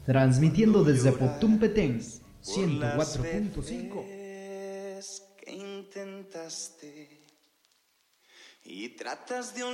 Transmitiendo desde Potún Petén, 104.5. Que intentaste y tratas de